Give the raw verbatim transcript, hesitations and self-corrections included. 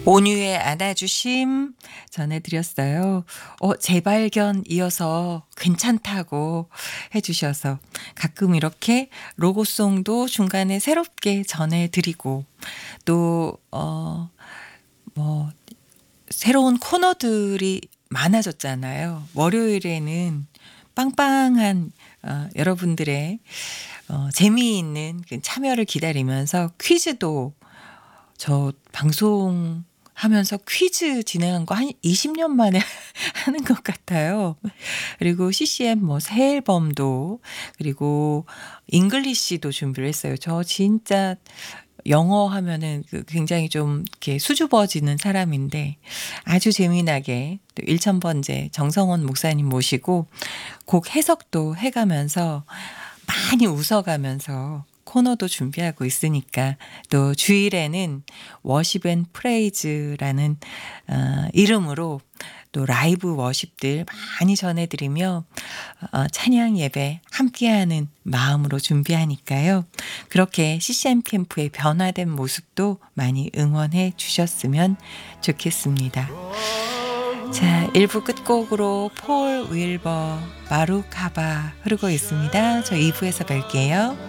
온유의 안아주심 전해드렸어요. 어, 재발견 이어서 괜찮다고 해주셔서 가끔 이렇게 로고송도 중간에 새롭게 전해드리고 또, 어, 뭐, 새로운 코너들이 많아졌잖아요. 월요일에는 빵빵한 어, 여러분들의 어, 재미있는 그 참여를 기다리면서 퀴즈도 저 방송하면서 퀴즈 진행한 거 한 이십 년 만에 하는 것 같아요. 그리고 씨씨엠 뭐 새 앨범도 그리고 잉글리시도 준비를 했어요. 저 진짜 영어 하면은 그 굉장히 좀 이렇게 수줍어지는 사람인데 아주 재미나게 또 일천 번째 정성원 목사님 모시고 곡 해석도 해가면서 많이 웃어가면서 코너도 준비하고 있으니까 또 주일에는 워십 앤 프레이즈라는 어, 이름으로 또 라이브 워십들 많이 전해드리며 어, 찬양 예배 함께하는 마음으로 준비하니까요. 그렇게 씨씨엠 캠프의 변화된 모습도 많이 응원해 주셨으면 좋겠습니다. 자, 일 부 끝곡으로 폴 윌버 마루카바 흐르고 있습니다. 저 이 부에서 뵐게요.